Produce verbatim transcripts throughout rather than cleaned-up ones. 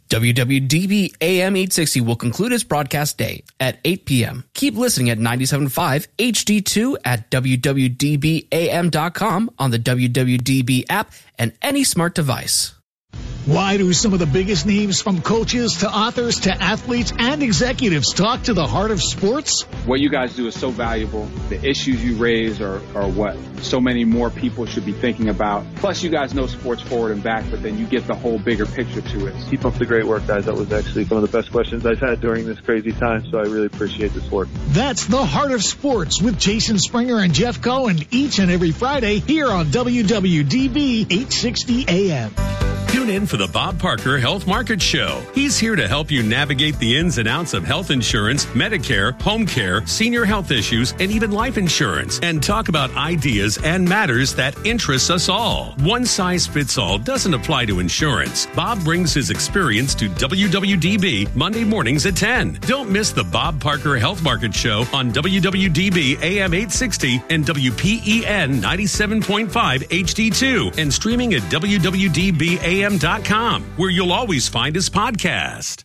W W D B A M eight sixty will conclude its broadcast day at eight p.m. Keep listening at ninety-seven point five H D two at w w d b a m dot com on the W W D B app and any smart device. Why do some of the biggest names, from coaches to authors to athletes and executives, talk to the heart of sports? What you guys do is so valuable. The issues you raise are, are what so many more people should be thinking about. Plus, you guys know sports forward and back, but then you get the whole bigger picture to it. Keep up the great work, guys. That was actually one of the best questions I've had during this crazy time, so I really appreciate this work. That's The Heart of Sports with Jason Springer and Jeff Cohen each and every Friday here on W W D B eight sixty A M. Tune in for the Bob Parker Health Market Show. He's here to help you navigate the ins and outs of health insurance, Medicare, home care, senior health issues, and even life insurance, and talk about ideas and matters that interest us all. One size fits all doesn't apply to insurance. Bob brings his experience to W W D B Monday mornings at ten. Don't miss the Bob Parker Health Market Show on W W D B A M eight sixty and W P E N ninety-seven point five H D two, and streaming at W W D B A M dot com, where you'll always find his podcast.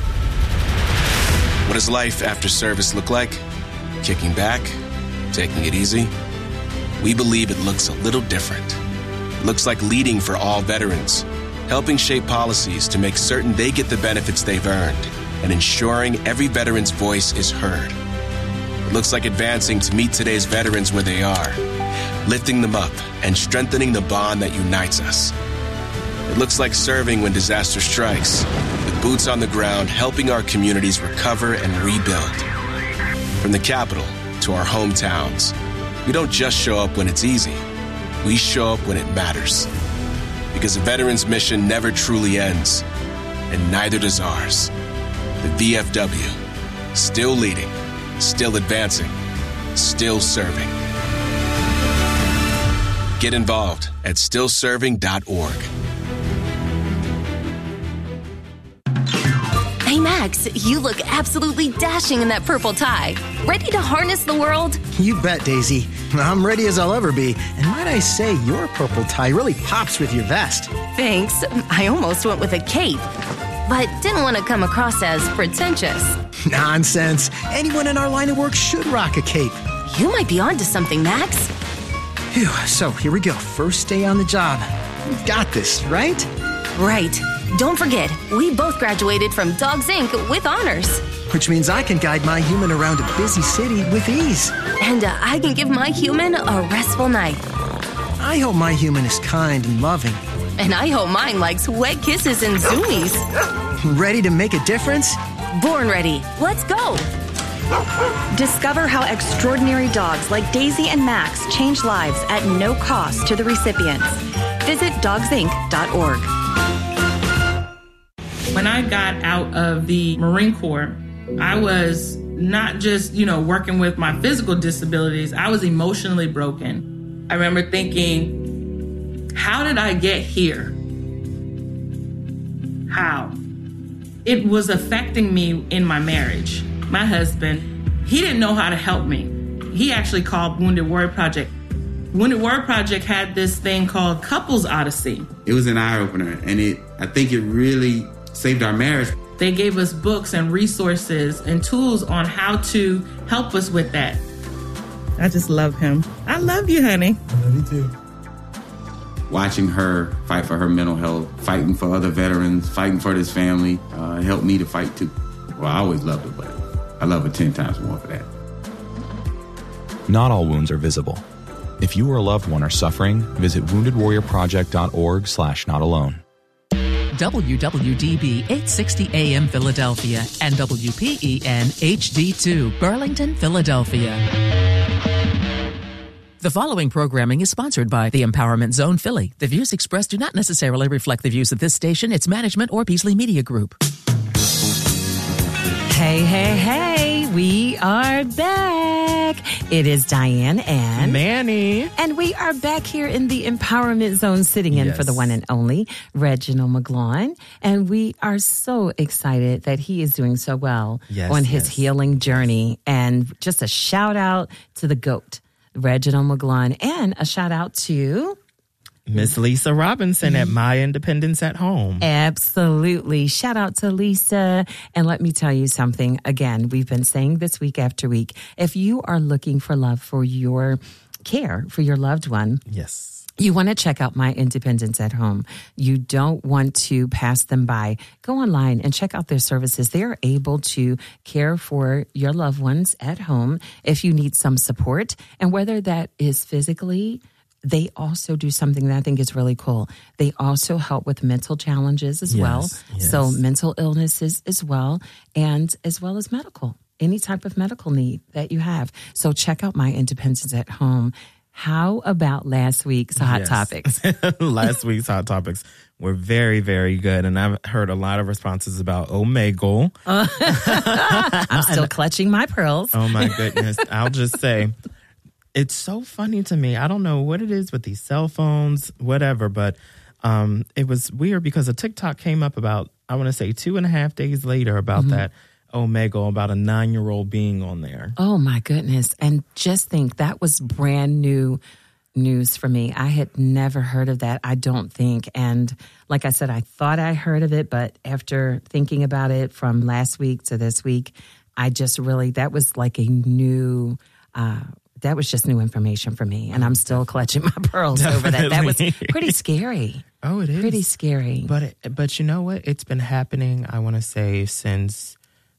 What does life after service look like? Kicking back? Taking it easy? We believe it looks a little different. It looks like leading for all veterans, helping shape policies to make certain they get the benefits they've earned, and ensuring every veteran's voice is heard. It looks like advancing to meet today's veterans where they are, lifting them up and strengthening the bond that unites us. It looks like serving when disaster strikes, with boots on the ground helping our communities recover and rebuild. From the capital to our hometowns, we don't just show up when it's easy. We show up when it matters. Because a veteran's mission never truly ends, and neither does ours. The V F W, still leading, still advancing, still serving. Get involved at still serving dot org. Hey, Max, you look absolutely dashing in that purple tie. Ready to harness the world? You bet, Daisy. I'm ready as I'll ever be. And might I say, your purple tie really pops with your vest. Thanks. I almost went with a cape, but didn't want to come across as pretentious. Nonsense. Anyone in our line of work should rock a cape. You might be onto something, Max. Phew, so here we go. First day on the job. We've got this, right? Right. Don't forget, we both graduated from Dogs Incorporated with honors. Which means I can guide my human around a busy city with ease. And uh, I can give my human a restful night. I hope my human is kind and loving. And I hope mine likes wet kisses and zoomies. Ready to make a difference? Born ready. Let's go. Discover how extraordinary dogs like Daisy and Max change lives at no cost to the recipients. Visit dogs inc dot org. When I got out of the Marine Corps, I was not just, you know, working with my physical disabilities, I was emotionally broken. I remember thinking, how did I get here? How? It was affecting me in my marriage. My husband, he didn't know how to help me. He actually called Wounded Warrior Project. Wounded Warrior Project had this thing called Couples Odyssey. It was an eye-opener, and it I think it really saved our marriage. They gave us books and resources and tools on how to help us with that. I just love him. I love you, honey. I love you too. Watching her fight for her mental health, fighting for other veterans, fighting for this family, uh, helped me to fight too. Well, I always loved her, but I love her ten times more for that. Not all wounds are visible. If you or a loved one are suffering, visit wounded warrior project dot org slash not alone. W W D B eight sixty A M Philadelphia and W P E N H D two Burlington, Philadelphia. The following programming is sponsored by the Empowerment Zone Philly. The views expressed do not necessarily reflect the views of this station, its management, or Beasley Media Group. Hey, hey, hey, we are back. It is Diane and Manny. And we are back here in the Empowerment Zone, sitting in yes. for the one and only Reginald McGlaughlin. And we are so excited that he is doing so well yes, on his yes. healing journey. And just a shout out to the GOAT, Reginald McGlaughlin, and a shout out to Miss Lisa Robinson at My Independence at Home. Absolutely. Shout out to Lisa. And let me tell you something. Again, we've been saying this week after week. If you are looking for love for your care, for your loved one. Yes. You want to check out My Independence at Home. You don't want to pass them by. Go online and check out their services. They are able to care for your loved ones at home if you need some support. And whether that is physically, they also do something that I think is really cool. They also help with mental challenges as yes, well. Yes. So mental illnesses as well, and as well as medical, any type of medical need that you have. So check out My Independence at Home. How about last week's Hot yes. Topics? Last week's Hot Topics were very, very good. And I've heard a lot of responses about Omegle. Uh, I'm still clutching my pearls. Oh, my goodness. I'll just say, it's so funny to me. I don't know what it is with these cell phones, whatever, but um, it was weird because a TikTok came up about, I want to say, two and a half days later about mm-hmm. that Omegle, about a nine-year-old being on there. Oh, my goodness. And just think, that was brand new news for me. I had never heard of that, I don't think. And like I said, I thought I heard of it, but after thinking about it from last week to this week, I just really, that was like a new, uh, that was just new information for me. And I'm still clutching my pearls Definitely. over that. That was pretty scary. Oh, it is. Pretty scary. But, it, but you know what? It's been happening, I want to say, since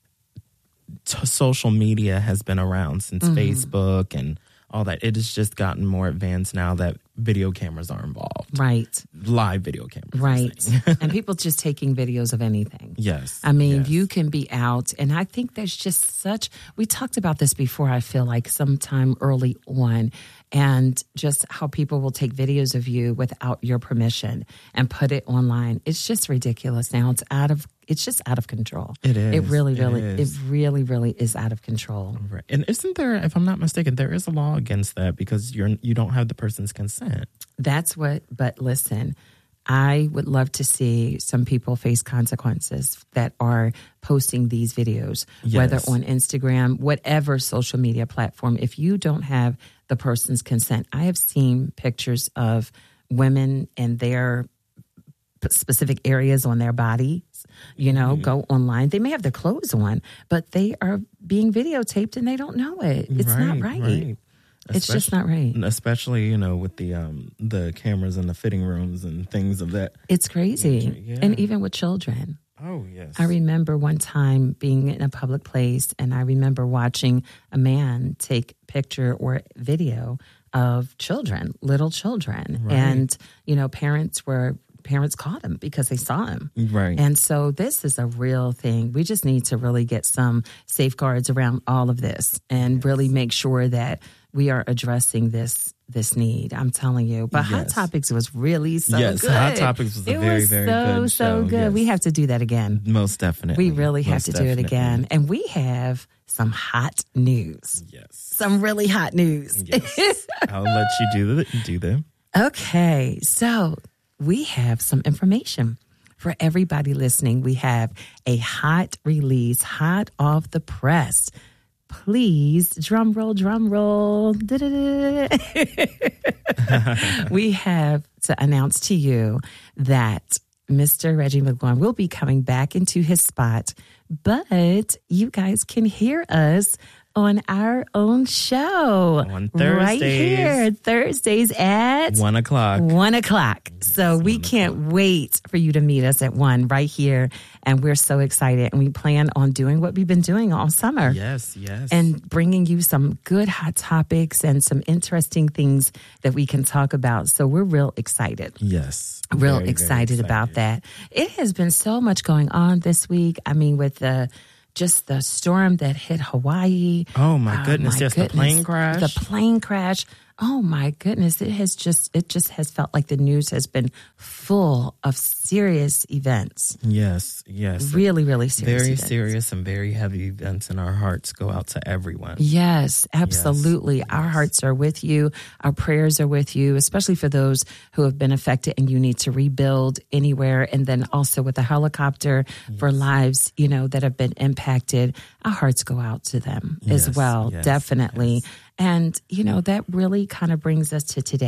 T- social media has been around, since mm-hmm. Facebook and all that. It has just gotten more advanced now that video cameras are involved. Right. Live video cameras. Right. And people just taking videos of anything. Yes. I mean, yes. you can be out. And I think there's just such, we talked about this before, I feel like sometime early on, and just how people will take videos of you without your permission and put it online. It's just ridiculous now. It's out of It's just out of control. It is. It really, really, it, it really, really is out of control. Right. And isn't there, if I'm not mistaken, there is a law against that because you're you don't have the person's consent. That's what. But listen, I would love to see some people face consequences that are posting these videos, yes. whether on Instagram, whatever social media platform. If you don't have the person's consent, I have seen pictures of women and their specific areas on their bodies, you know, mm-hmm. go online. They may have their clothes on, but they are being videotaped and they don't know it. It's right, not right. right. It's just not right. Especially, you know, with the um, the cameras in the fitting rooms and things of that. It's crazy. Yeah. And even with children. Oh, yes. I remember one time being in a public place and I remember watching a man take picture or video of children, little children. Right. And, you know, parents were parents caught him because they saw him. Right. And so this is a real thing. We just need to really get some safeguards around all of this and yes. really make sure that we are addressing this this need. I'm telling you. But yes. Hot Topics was really so yes, good. Hot Topics was a it very, was very so, good so show. good. Yes. We have to do that again. Most definitely. We really have Most to definitely. do it again. And we have some hot news. Yes. Some really hot news. Yes. I'll let you do, the, do them. Okay. So we have some information for everybody listening. We have a hot release, hot off the press. Please, drum roll, drum roll. We have to announce to you that Mister Reggie McGloin will be coming back into his spot, but you guys can hear us on our own show. On Thursdays. Right here, Thursdays at one o'clock. One o'clock. Yes, so we one can't o'clock. wait for you to meet us at one right here. And we're so excited. And we plan on doing what we've been doing all summer. Yes, yes. And bringing you some good hot topics and some interesting things that we can talk about. So we're real excited. Yes. Real very, excited, very about that. It has been so much going on this week. I mean, with the just the storm that hit Hawaii. Oh, my uh, goodness. My yes, goodness. the plane crash. The plane crash. Oh, my goodness. It has just, it just has felt like the news has been full of serious events. Yes, yes. Really, really serious Very events. serious and very heavy events, and our hearts go out to everyone. Yes, absolutely. Yes. Our hearts are with you. Our prayers are with you, especially for those who have been affected and you need to rebuild anywhere. And then also with the helicopter yes. for lives, you know, that have been impacted. Our hearts go out to them yes, as well. Yes, definitely. Yes. And, you know, that really kind of brings us to today.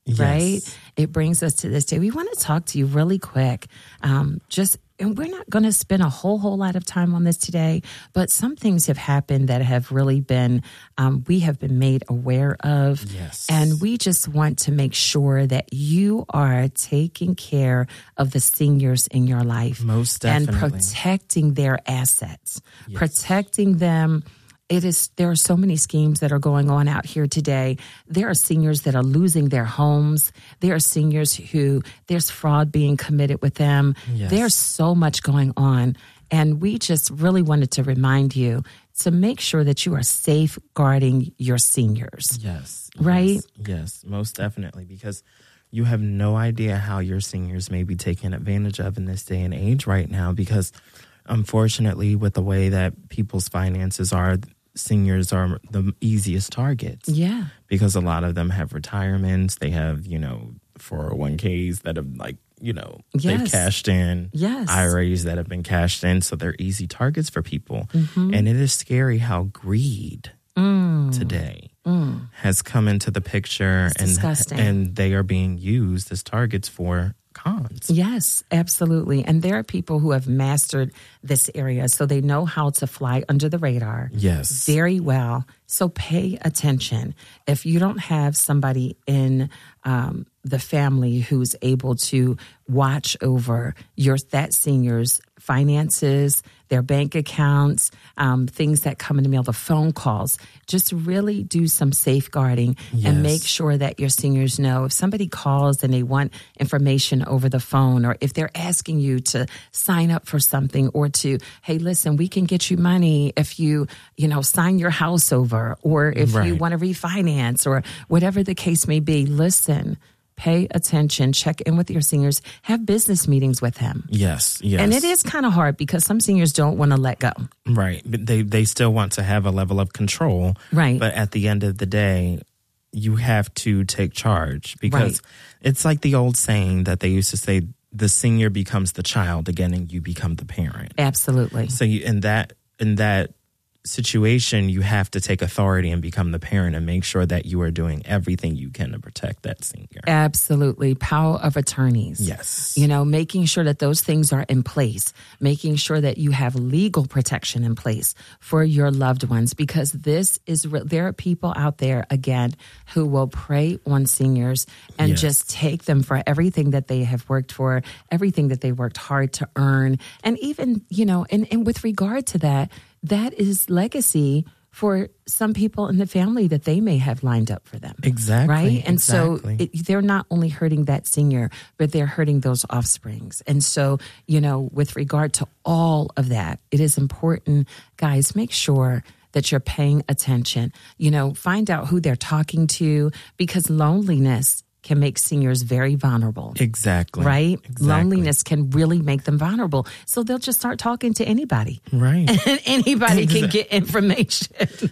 yes. right? It brings us to this day. We want to talk to you really quick. Um, just, and we're not going to spend a whole, whole lot of time on this today, but some things have happened that have really been, um, we have been made aware of. Yes. And we just want to make sure that you are taking care of the seniors in your life. Most definitely. And protecting their assets, yes. protecting them. It is, there are so many schemes that are going on out here today. There are seniors that are losing their homes. There are seniors who, there's fraud being committed with them. Yes. There's so much going on. And we just really wanted to remind you to make sure that you are safeguarding your seniors. Yes. Right? Yes, yes, most definitely. Because you have no idea how your seniors may be taken advantage of in this day and age right now. Because unfortunately, with the way that people's finances are, seniors are the easiest targets. Yeah. Because a lot of them have retirements. They have, you know, four oh one k's that have, like, you know, Yes. they've cashed in. Yes. I R As that have been cashed in. So they're easy targets for people. Mm-hmm. And it is scary how greed Mm. today Mm. has come into the picture. It's and disgusting. And they are being used as targets for cons. Yes, absolutely. And there are people who have mastered this area, so they know how to fly under the radar Yes. very well. So pay attention. If you don't have somebody in um, the family who's able to watch over your that senior's finances, their bank accounts, um, things that come in the mail, the phone calls, just really do some safeguarding Yes. and make sure that your seniors know if somebody calls and they want information over the phone, or if they're asking you to sign up for something, or to, hey, listen, we can get you money if you, you know, sign your house over, or if you Right. want to refinance, or whatever the case may be. Listen, pay attention, check in with your seniors, have business meetings with them. Yes, yes. And it is kind of hard because some seniors don't want to let go. Right. But they, they still want to have a level of control. Right. But at the end of the day, you have to take charge, because Right. it's like the old saying that they used to say, the senior becomes the child again and you become the parent. Absolutely. So you, in that in that situation, you have to take authority and become the parent and make sure that you are doing everything you can to protect that senior. Absolutely. Power of attorneys. Yes. You know, making sure that those things are in place, making sure that you have legal protection in place for your loved ones, because this is, re- there are people out there, again, who will prey on seniors and Yes. just take them for everything that they have worked for, everything that they worked hard to earn. And even, you know, and, and with regard to that, that is legacy for some people in the family that they may have lined up for them. Exactly. Right? And exactly. so it, they're not only hurting that senior, but they're hurting those offsprings. And so, you know, with regard to all of that, it is important, guys, make sure that you're paying attention. You know, find out who they're talking to, because loneliness can make seniors very vulnerable. Exactly. Right? Exactly. Loneliness can really make them vulnerable. So they'll just start talking to anybody. Right. And anybody can get information.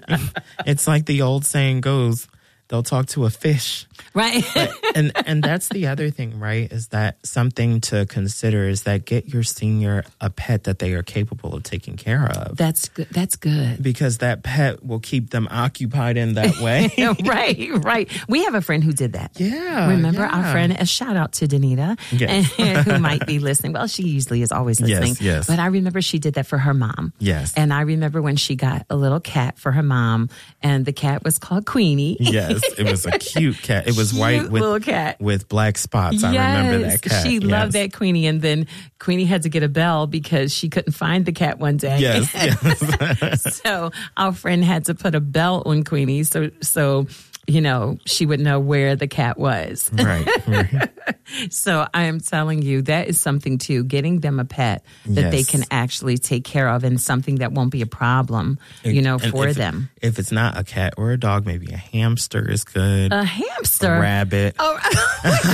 It's like the old saying goes, they'll talk to a fish. Right. But, and and that's the other thing, right? Is that something to consider is that get your senior a pet that they are capable of taking care of. That's good. That's good. Because that pet will keep them occupied in that way. Right, right. We have a friend who did that. Yeah. Remember yeah. our friend, a shout out to Danita, Yes. and, who might be listening. Well, she usually is always listening. Yes, yes. But I remember she did that for her mom. Yes. And I remember when she got a little cat for her mom, and the cat was called Queenie. Yes, it was a cute cat. It was Cute white with little cat. with black spots. I remember that cat. She yes. loved that Queenie. And then Queenie had to get a bell because she couldn't find the cat one day. Yes, yes. So our friend had to put a bell on Queenie so so you know she would know where the cat was. Right. right. So I am telling you, that is something too, getting them a pet that they Yes. can actually take care of, and something that won't be a problem, you know, And for if, them. If it's not a cat or a dog, maybe a hamster is good. A hamster? A rabbit. Oh,